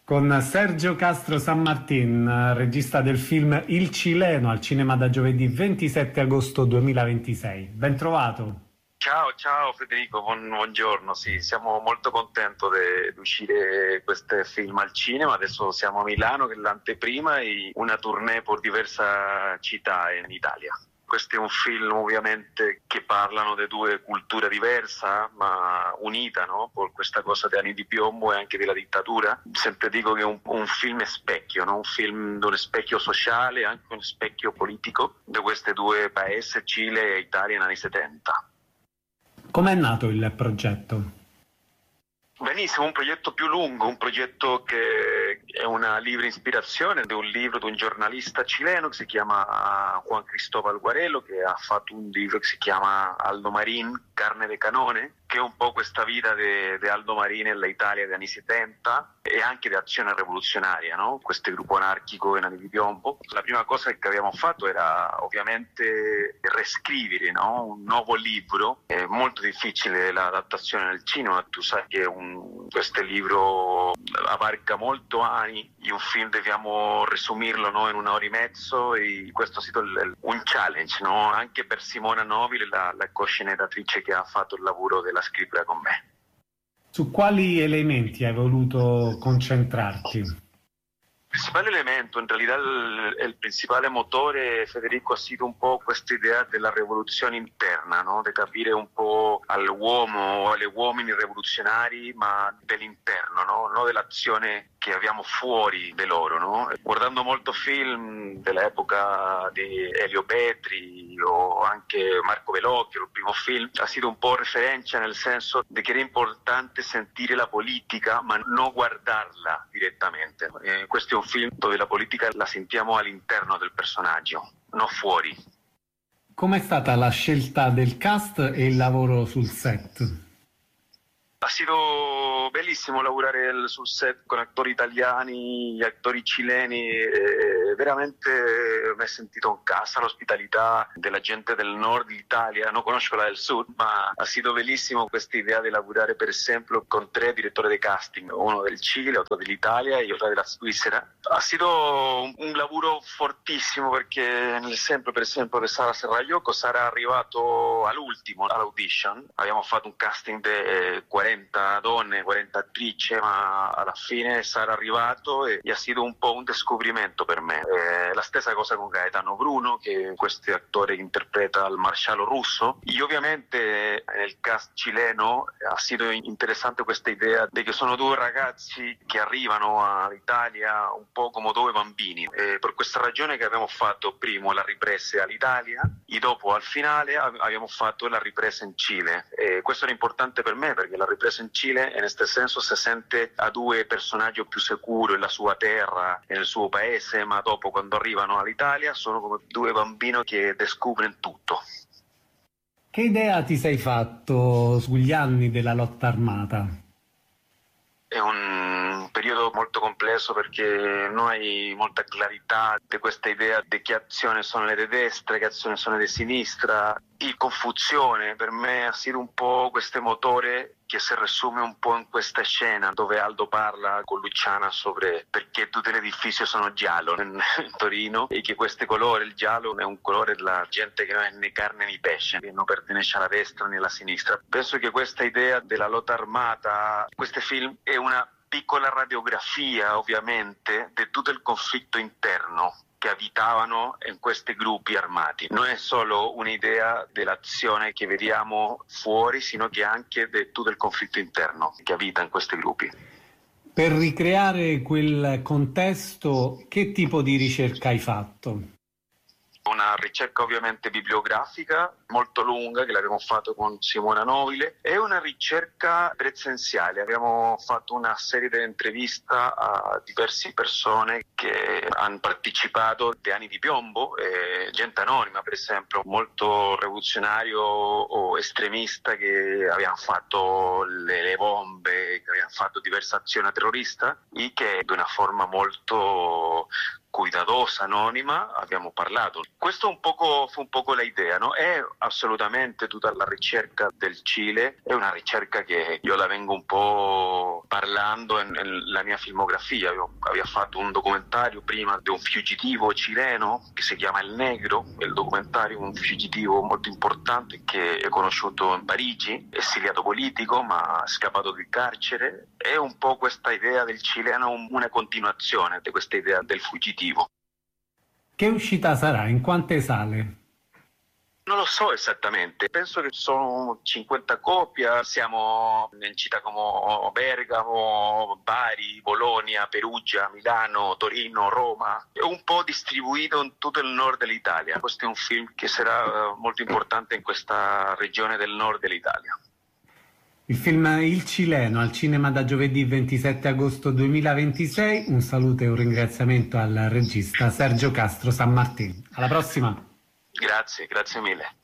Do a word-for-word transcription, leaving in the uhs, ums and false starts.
con Sergio Castro San Martin, regista del film Il Cileno, al cinema da giovedì ventisette agosto duemilaventisei. Ben trovato. Ciao, ciao Federico, buon- buongiorno. Sì, siamo molto contenti di uscire questo film al cinema. Adesso siamo a Milano, che è l'anteprima, e una tournée per diverse città in Italia. Questo è un film ovviamente che parlano di due culture diverse ma unite, no? Per questa cosa di anni di piombo e anche della dittatura. Sempre dico che è un, un film specchio, no? Un film di uno specchio sociale e anche uno specchio politico di questi due paesi, Cile e Italia, negli anni settanta. Com'è nato il progetto? Benissimo, un progetto più lungo, un progetto che è una libre ispirazione di un libro di un giornalista cileno che si chiama Juan Cristóbal Guarello, che ha fatto un libro che si chiama Aldo Marín, Carne de Canone, che è un po' questa vita di Aldo Marín nell'Italia degli anni settanta e anche di azione rivoluzionaria, no? Questo gruppo anarchico in anni di piombo. La prima cosa che abbiamo fatto era ovviamente riscrivere, no? Un nuovo libro. È molto difficile l'adattazione nel cinema, tu sai che un, questo libro abarca molto anni, in un film dobbiamo risumirlo, no? In un'ora e mezzo, e questo è stato il, un challenge, no? Anche per Simona Nobile, la, la co-sceneggiatrice che ha fatto il lavoro della scrittura con me. Su quali elementi hai voluto concentrarti? Il principale elemento, in realtà il, il principale motore, Federico, ha sido un po' questa idea della rivoluzione interna, no? Di capire un po' all'uomo, agli uomini rivoluzionari, ma dell'interno, no? Non dell'azione che abbiamo fuori di loro, no? Guardando molto film dell'epoca di Elio Petri o anche Marco Bellocchio, il primo film, ha sido un po' referenza nel senso di che era importante sentire la politica ma non guardarla direttamente. Eh, questo è un film dove la politica la sentiamo all'interno del personaggio, non fuori. Com'è stata la scelta del cast e il lavoro sul set? Ha sido bellissimo lavorare sul set con attori italiani, gli attori cileni, e veramente mi è sentito in casa, l'ospitalità della gente del nord d'Italia, non conosco la del sud, ma ha sido bellissimo questa idea di lavorare per esempio con tre direttori di casting, uno del Cile, otro dell'Italia e otro della Svizzera. Ha sido un, un lavoro fortissimo perché nel sempre per esempio di Sara Serraiocco, Sara è arrivato all'ultimo, all'audition, abbiamo fatto un casting di quaranta donne, quaranta attrici, ma alla fine sarà arrivato e, e ha sido un po' un descobrimento per me. Eh, la stessa cosa con Gaetano Bruno, che è questo attore che interpreta il maresciallo russo. E ovviamente nel cast cileno ha sido interessante questa idea di che sono due ragazzi che arrivano all'Italia un po' come due bambini. E per questa ragione che abbiamo fatto prima la ripresa all'Italia e dopo al finale abbiamo fatto la ripresa in Cile. E questo era importante per me perché la ripresa in Cile in questo senso si sente a due personaggi più sicuri nella sua terra e nel suo paese, ma dopo quando arrivano all'Italia sono come due bambini che scoprono tutto. Che idea ti sei fatto sugli anni della lotta armata? È un periodo molto complesso perché non hai molta clarità di questa idea di che azioni sono le di destra, che azioni sono le di sinistra. Il confusione per me ha sido un po' questo motore che si riassume un po' in questa scena dove Aldo parla con Luciana sobre perché tutti gli edifici sono giallo in, in Torino e che questo colore, il giallo, è un colore della gente che non è né carne né pesce, che non appartiene alla destra né alla sinistra. Penso che questa idea della lotta armata, questo film è una piccola radiografia ovviamente di tutto il conflitto interno che abitavano in questi gruppi armati. Non è solo un'idea dell'azione che vediamo fuori, sino che anche di tutto il conflitto interno che abita in questi gruppi. Per ricreare quel contesto, che tipo di ricerca hai fatto? Una ricerca ovviamente bibliografica molto lunga che l'abbiamo fatto con Simona Nobile e una ricerca presenziale. Abbiamo fatto una serie di interviste a diverse persone che hanno partecipato di anni di piombo, eh, gente anonima per esempio, molto rivoluzionario o estremista che avevano fatto le, le bombe, che avevano fatto diverse azioni terroriste e che di una forma molto cuidadosa, anonima, abbiamo parlato. Questo un poco, fu un poco l'idea, no? È assolutamente tutta la ricerca del Cile, è una ricerca che io la vengo un po' parlando nella mia filmografia. Io avevo fatto un documentario prima di un fuggitivo cileno che si chiama Il Negro, il documentario, un fuggitivo molto importante che è conosciuto in Parigi, esiliato politico ma scappato dal carcere. È un po' questa idea del cileno, una continuazione di questa idea del fuggitivo. Che uscita sarà? In quante sale? Non lo so esattamente, penso che sono cinquanta copie, siamo in città come Bergamo, Bari, Bologna, Perugia, Milano, Torino, Roma, è un po' distribuito in tutto il nord dell'Italia. Questo è un film che sarà molto importante in questa regione del nord dell'Italia. Il film Il Cileno al cinema da giovedì ventisette agosto duemilaventisei. Un saluto e un ringraziamento al regista Sergio Castro Sanmartin. Alla prossima! Grazie, grazie mille.